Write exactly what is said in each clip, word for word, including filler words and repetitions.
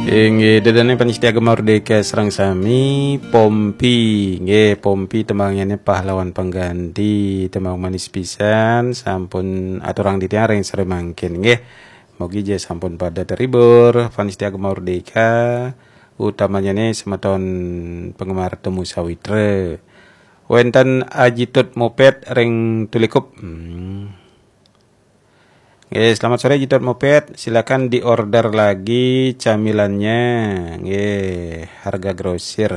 Nggih, dadane Panitia Merdeka Serang Sami Pompi, nggih Pompi tembangane pahlawan pengganti tembang manis pisan sampun aturang ditiang ring sare mangkin nggih. Mugi je sampun pada terhibur Panitia Merdeka utamanya nih semeton penggemar temu sawitre. Wenten Ajitut Moped ring tulikup. Hmm. Oke, selamat sore Jitot Moped. Silakan diorder lagi camilannya. Nge, harga grosir.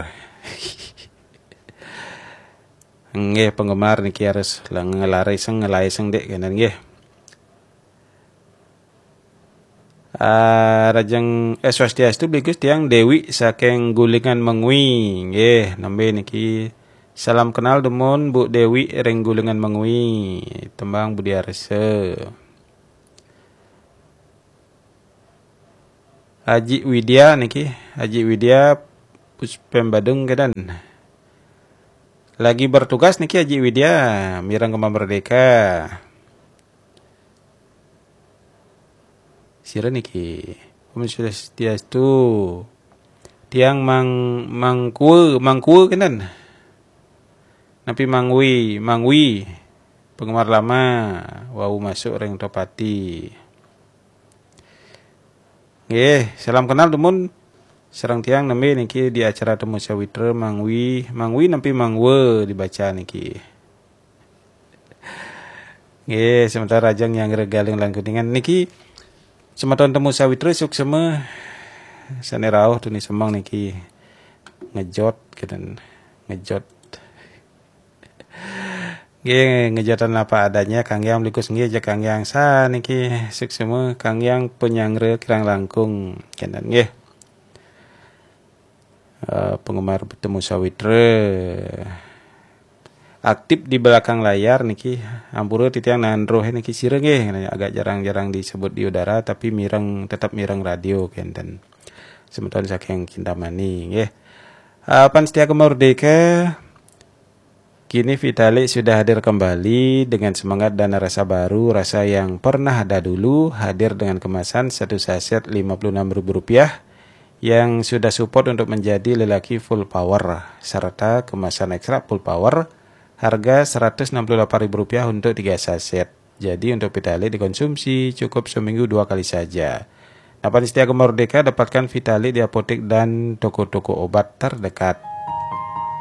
Nge, penggemar niki harus ngelariseng ngelaiseng dek kanan nge. Ah, rajeng eh swastiastu bikus tiang Dewi saking gulingan mengwi. Nge, nambe niki salam kenal demun Bu Dewi ring gulingan mengwi. Tembang Budi Arse. Haji Widya niki, Haji Widya Puspem Badung kedan. Lagi bertugas niki Haji Widya mirang Kembang Merdeka. Sira niki, Om Swastiastu. Tiang mang mangku mangku kedan. Napi mangwi, mangwi penggemar lama wau masuk ring Topati. Nggih, salam kenal demun serang tiang nembe niki di acara temu sawitre mangwi, mangwi nampi mangwe dibaca niki. Nggih, sementara rajang yang regaling lang kuningan niki semeton temu sawitre suksema sanerauh tuni semang niki ngejot kedan ngejot. Nggih, ngejatan apa adanya Kang Yang likus nggih aja Kang Yang sa niki suksema Kang Yang penyangre kirang langkung kenan nggih. Uh, penggemar bertemu sawitre aktif di belakang layar niki ampura titiang nandroh niki sire nggih agak jarang-jarang disebut di udara tapi mireng tetap mireng radio kenten. Semeton saking Kintamani nggih. Uh, Panitia Merdeka kini Vitalik sudah hadir kembali dengan semangat dan rasa baru, rasa yang pernah ada dulu, hadir dengan kemasan satu saset lima puluh enam ribu rupiah yang sudah support untuk menjadi lelaki full power, serta kemasan ekstra full power, harga seratus enam puluh delapan ribu rupiah untuk tiga saset. Jadi untuk Vitalik dikonsumsi cukup seminggu dua kali saja. Nah, Panitia Merdeka dapatkan Vitalik di apotek dan toko-toko obat terdekat.